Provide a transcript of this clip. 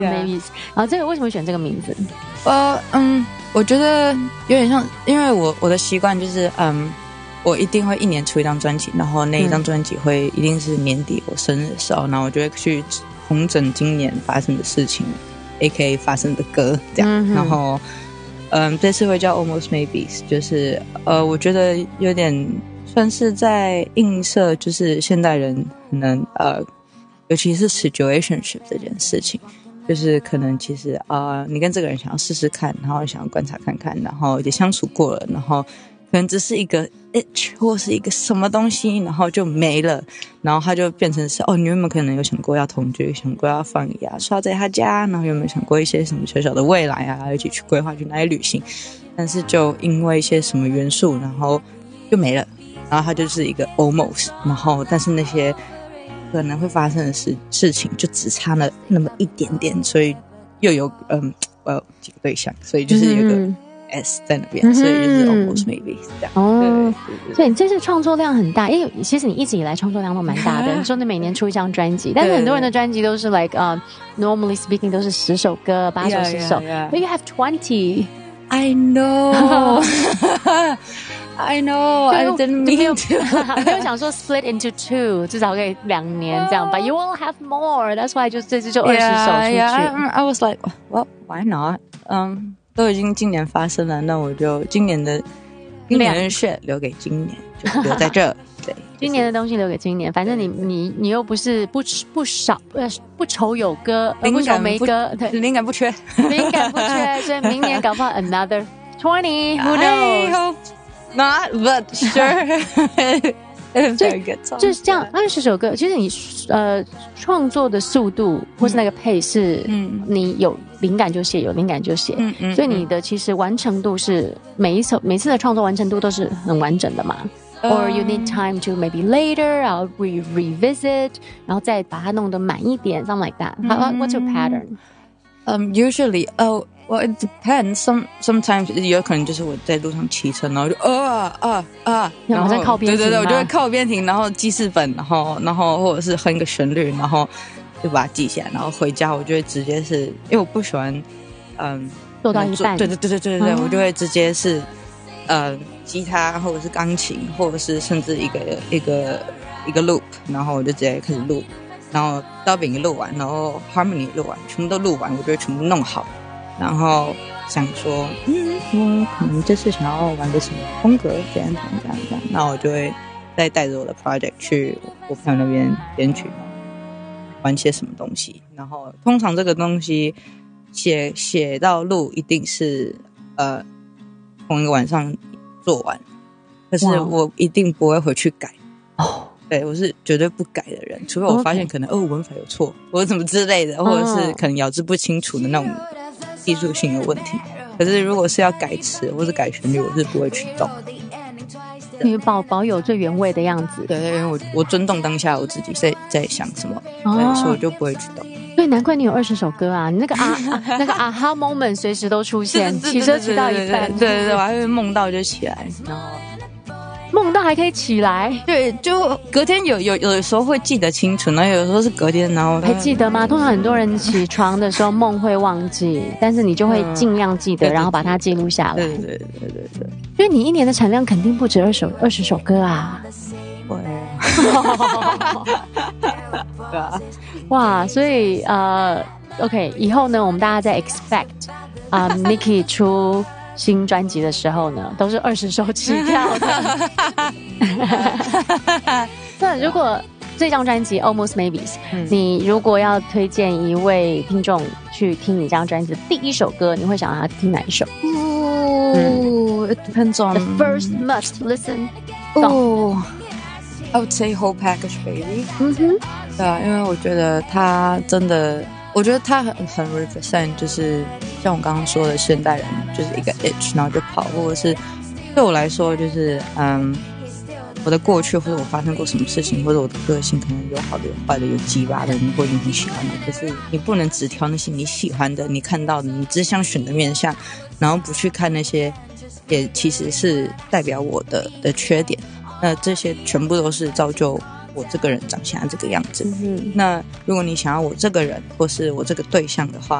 Maybe， 然后这个为什么选这个名字？ 我觉得有点像，因为我的习惯就是我一定会一年出一张专辑，然后那一张专辑会一定是年底我生日的时候，然后我就会去统整今年发生的事情 ，AKA 发生的歌这样，然后这次会叫 Almost Maybe， 就是我觉得有点算是在映射，就是现代人可能尤其是 situationship 这件事情。就是可能其实你跟这个人想要试试看，然后想要观察看看，然后也相处过了，然后可能只是一个 itch 或是一个什么东西，然后就没了，然后他就变成是你有没有可能有想过要同居，想过要放牙刷在他家，然后有没有想过一些什么小小的未来啊，一起去规划去哪里旅行，但是就因为一些什么元素，然后就没了，然后他就是一个 almost， 然后但是那些可能会发生的事情就只差了那么一点点，所以又有几个对象，所以就是有个 S 在那边，所以就是 almost maybe 这样。 所以你这次创作量很大，因为其实你一直以来创作量都蛮大的。你说你每年出一张专辑，但是很多人的专辑都是 like normally speaking 都是10首歌8首10首 but you have 20 I know I know I didn't mean to 没有想说 split into 2至少可以2年这样 but you will have more that's why 就这次就20首出去。 I was like well why not 都已经今年发生了，那我就今年的 shit 留给今年，就留在这对， 今年的东西留给今年，反正你又不是不愁有歌不愁没歌，对， 灵感不缺灵感不缺，所以明年搞不好 another 20 who knows I hope not but sure 就是这样20首歌，其实你创作的速度或是那个配是你有灵感就写，有灵感就写，所以你的其实完成度是每次的创作完成度都是很完整的嘛。Or you need time to maybe later I'll revisit 然后再把它弄得满一点 something like that. What's your pattern? Usually well it depends. Sometimes 有可能就是我在路上骑车，然后就然后在靠边停， 对，我就会靠边停，然后记事本，然后或者是哼一个旋律，然后就把它记下来，然后回家我就会直接是因为我不喜欢做到一半， 对，我就会直接是吉他或者是钢琴，或者是甚至一个 loop， 然后我就直接开始录，然后dubbing 录完，然后 harmony 录完，全部都录完，我就会全部弄好，然后想说我可能这次想要玩个什么风格，这样，那我就会再带着我的 project 去我朋友那边编曲玩些什么东西，然后通常这个东西写到录一定是同一个晚上做完，可是我一定不会回去改对，我是绝对不改的人，除非我发现可能文法有错或者什么之类的，或者是可能咬字不清楚的那种技术性的问题，可是如果是要改词或是改旋律，我是不会去动， 你保有最原味的样子。 对，因为我尊重当下我自己在想什么，所以我就不会去动。 所以难怪你有20首歌啊！你那个那个aha moment 随时都出现，骑车骑到一半， 对，我还会梦到就起来，然后梦到还可以起来， 对，就隔天有的时候会记得清楚，然后有的时候是隔天，然后还记得吗？通常很多人起床的时候梦会忘记，但是你就会尽量记得，然后把它记录下来。 对， 所以你一年的产量肯定不止20首歌啊！ 对啊， 哇，所以OK， 以后呢，我们大家在 expect Miki 出新专辑的时候呢，都是20首起跳的。那如果这张专辑 Almost Maybe， 你如果要推荐一位听众去听你这张专辑的第一首歌，你会想让他听哪一首 ？It depends on the first must listen. I would say Whole Package Baby. 对啊，因为我觉得他真的，我觉得他很 represent， 就是像我刚刚说的现代人，就是一个 itch， 然后就跑，或者是对我来说，就是我的过去或者我发生过什么事情，或者我的个性可能有好的有坏的，有鸡巴的，或者你很喜欢的，可是你不能只挑那些你喜欢的，你看到的，你只想选的面向，然后不去看那些也其实是代表我的缺点。那这些全部都是造就我这个人长现在这个样子。那如果你想要我这个人或是我这个对象的话，